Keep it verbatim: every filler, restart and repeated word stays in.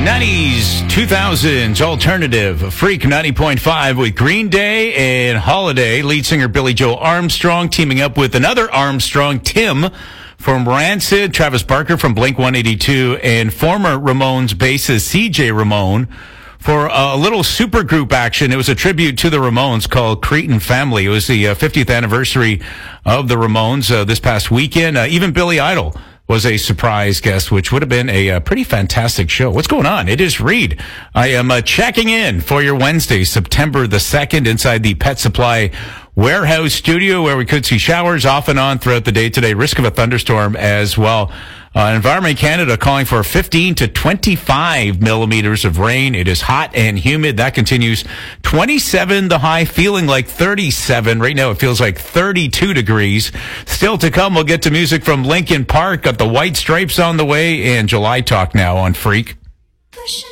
nineties, two thousands alternative Freak ninety point five with Green Day and Holiday. Lead singer Billy Joe Armstrong teaming up with another Armstrong, Tim from Rancid, Travis Barker from Blink one eighty-two, and former Ramones bassist C J Ramone for a little supergroup action. It was a tribute to the Ramones called Cretin Family. It was the uh, fiftieth anniversary of the Ramones uh, this past weekend. Uh, even Billy Idol was a surprise guest, which would have been a, a pretty fantastic show. What's going on? It is Reed. I am uh, checking in for your Wednesday, September the second, inside the Pet Supply Warehouse studio, where we could see showers off and on throughout the day today. Risk of a thunderstorm as well. Uh, Environment Canada calling for fifteen to twenty-five millimeters of rain. It is hot and humid. That continues. twenty-seven the high, feeling like thirty-seven. Right now it feels like thirty-two degrees. Still to come, we'll get to music from Linkin Park. Got the White Stripes on the way, and July Talk now on Freak.